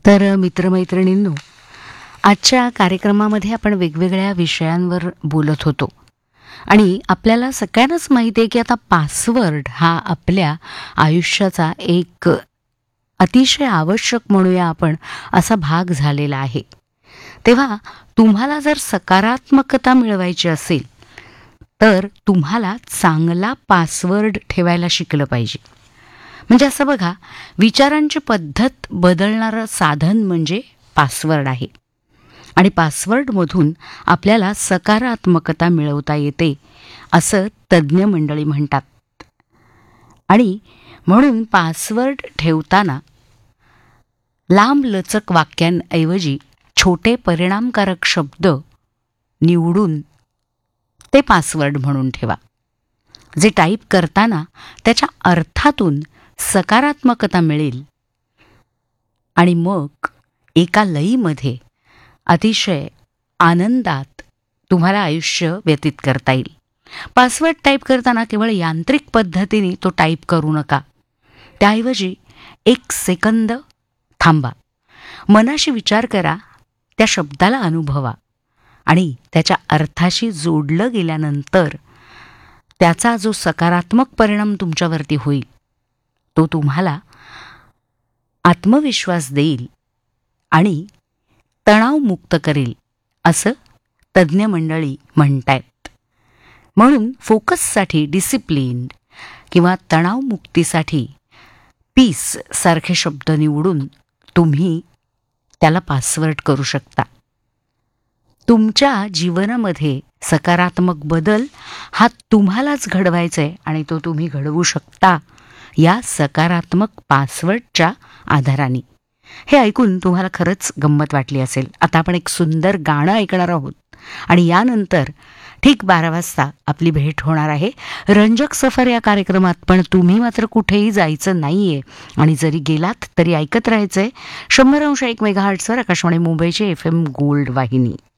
तर मित्रमैत्रिणींनो, आजच्या कार्यक्रमामध्ये आपण वेगवेगळ्या विषयांवर बोलत होतो आणि आपल्याला सगळ्यांनाच माहिती आहे की आता पासवर्ड हा आपल्या आयुष्याचा एक अतिशय आवश्यक म्हणूया आपण असा भाग झालेला आहे. तेव्हा तुम्हाला जर सकारात्मकता मिळवायची असेल तर तुम्हाला चांगला पासवर्ड ठेवायला शिकलं पाहिजे. म्हणजे असं बघा, विचारांची पद्धत बदलणारं साधन म्हणजे पासवर्ड आहे आणि पासवर्डमधून आपल्याला सकारात्मकता मिळवता येते असं तज्ज्ञ मंडळी म्हणतात. आणि म्हणून पासवर्ड ठेवताना लांब लचक वाक्यांऐवजी छोटे परिणामकारक शब्द निवडून ते पासवर्ड म्हणून ठेवा. जे टाईप करताना त्याच्या अर्थातून सकारात्मकता मिळेल आणि मग एका लयीमध्ये अतिशय आनंदात तुम्हाला आयुष्य व्यतीत करता येईल. पासवर्ड टाईप करताना केवळ यांत्रिक पद्धतीने तो टाईप करू नका. त्याऐवजी 1 सेकंद थांबा, मनाशी विचार करा, त्या शब्दाला अनुभवा आणि त्याच्या अर्थाशी जोडलं गेल्यानंतर त्याचा जो सकारात्मक परिणाम तुमच्यावरती होईल तो तुम्हाला आत्मविश्वास देईल आणि तणावमुक्त करेल असं तज्ज्ञ मंडळी म्हणतायत. म्हणून फोकससाठी डिसिप्लिन किंवा तणावमुक्तीसाठी पीस सारखे शब्द निवडून तुम्ही त्याला पासवर्ड करू शकता. तुमच्या जीवनामध्ये सकारात्मक बदल हा तुम्हालाच घडवायचा आहे आणि तो तुम्ही घडवू शकता या सकारात्मक पासवर्डच्या आधाराने. हे ऐकून तुम्हाला खरंच गंमत वाटली असेल. आता आपण एक सुंदर गाणं ऐकणार आहोत आणि यानंतर ठीक 12 वाजता आपली भेट होणार आहे रंजक सफर या कार्यक्रमात. पण तुम्ही मात्र कुठेही जायचं नाहीये आणि जरी गेलात तरी ऐकत राहायचंय 100.1 मेगाहर्ट्झवर आकाशवाणी मुंबईची FM गोल्ड वाहिनी.